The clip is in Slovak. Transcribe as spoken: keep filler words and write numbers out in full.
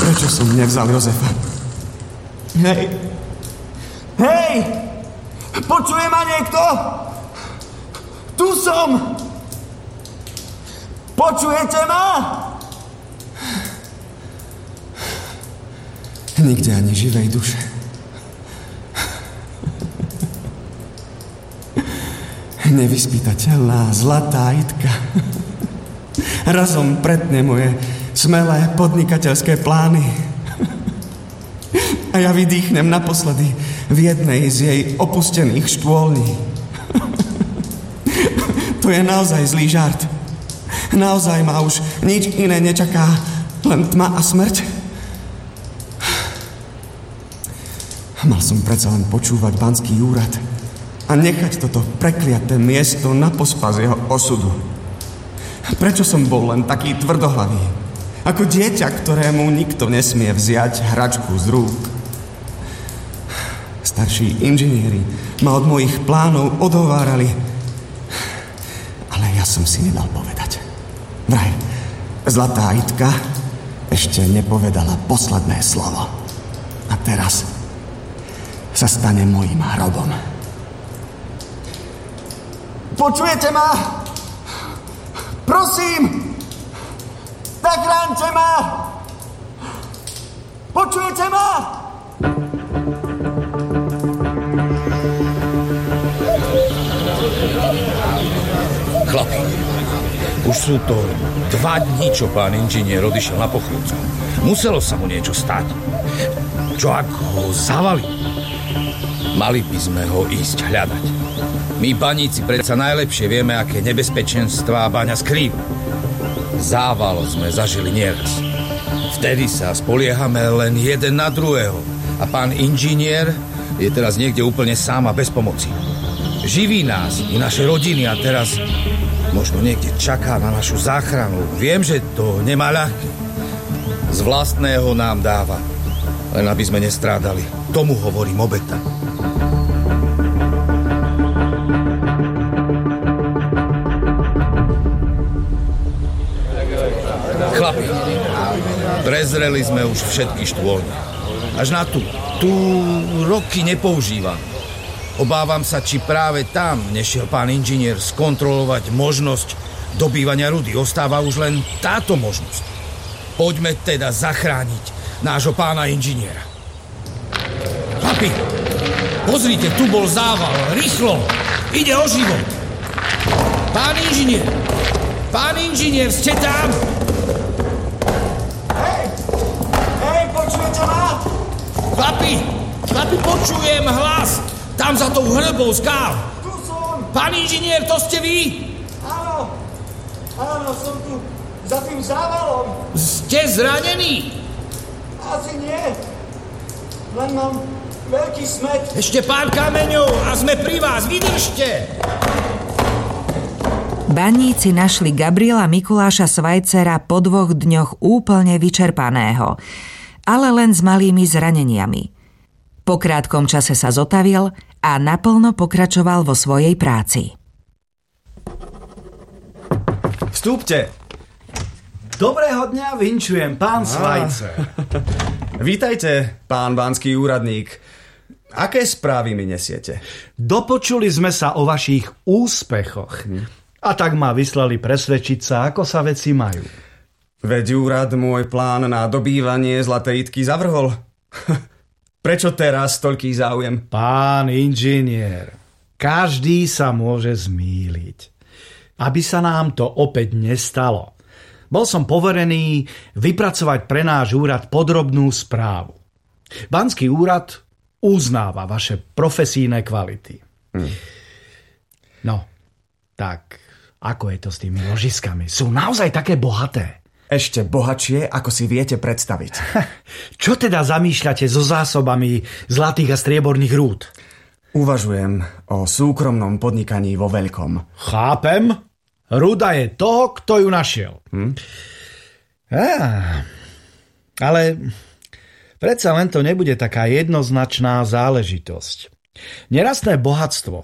Prečo som nevzal Jozefa? Hej! Hej! Počuje ma niekto? Tu som! Počujete ma? Nikde ani živej duše. Nevyspytateľná zlatá Jitka razom pretne moje smelé podnikateľské plány. A ja vydýchnem naposledy v jednej z jej opustených štôlní. To je naozaj zlý žart. Naozaj ma už nič iné nečaká, len tma a smrť. Mal som predsa len počúvať banský úrad a nechať toto prekliaté miesto na pospas jeho osudu. Prečo som bol len taký tvrdohlavý? Ako dieťa, ktorému nikto nesmie vziať hračku z rúk. Starší inžinieri ma od mojich plánov odhovárali, ale ja som si nedal povedať. Vraj, zlatá Jitka ešte nepovedala posledné slovo. A teraz sa stane mojím hrobom. Počujete ma? Prosím! Zachránte ma! Počujete ma? Chlapi, už sú to dva dní, čo pán inžinier odišiel na pochôdzku. Muselo sa mu niečo stať. Čo ak ho zavali? Mali by sme ho ísť hľadať. My, baníci, predsa najlepšie vieme, aké nebezpečenstvá baňa skrýva. Zával sme zažili nieraz. Vtedy sa spoliehame len jeden na druhého. A pán inžinier je teraz niekde úplne sám a bez pomoci. Živí nás i naše rodiny a teraz možno niekde čaká na našu záchranu. Viem, že to nemá ľahké. Z vlastného nám dáva. Len aby sme nestrádali. Tomu hovorím obeta. Chlapi, prezreli sme už všetky štôlne. Až na tú. Tu roky nepoužívam. Obávam sa, či práve tam nešiel pán inžinier skontrolovať možnosť dobývania rudy. Ostáva už len táto možnosť. Poďme teda zachrániť nášho pána inžiniera. Chlapi, pozrite, tu bol zával. Rýchlo, ide o život. Pán inžinier, pán inžinier, ste tam? Hej, hej, počujete ma? Chlapi, chlapi, počujem hlas. Tam za tou hrbou skál. Tu som. Pán inžinier, to ste vy? Áno, áno, som tu za tým závalom. Ste zranení? Asi nie. Len mám veľký smäť. Ešte pár kameňov a sme pri vás. Vydržte. Baníci našli Gabriela Mikuláša Svajcera po dvoch dňoch úplne vyčerpaného, ale len s malými zraneniami. Po krátkom čase sa zotavil a naplno pokračoval vo svojej práci. Vstúpte. Dobrého dňa vinčujem, pán Svajcer. Vítajte, pán banský úradník. Aké správy mi nesiete? Dopočuli sme sa o vašich úspechoch. Hm. A tak ma vyslali presvedčiť sa, ako sa veci majú. Veď úrad môj plán na dobývanie zlatej Jitky zavrhol. Prečo teraz toľký záujem? Pán inžinier, každý sa môže zmýliť. Aby sa nám to opäť nestalo. Bol som poverený vypracovať pre náš úrad podrobnú správu. Banský úrad uznáva vaše profesijné kvality. Hmm. No, tak ako je to s tými ložiskami? Sú naozaj také bohaté? Ešte bohatšie, ako si viete predstaviť. Čo teda zamýšľate so zásobami zlatých a strieborných rúd? Uvažujem o súkromnom podnikaní vo veľkom. Chápem. Ruda je toho, kto ju našiel. Hm? Á, ale predsa len to nebude taká jednoznačná záležitosť. Nerastné bohatstvo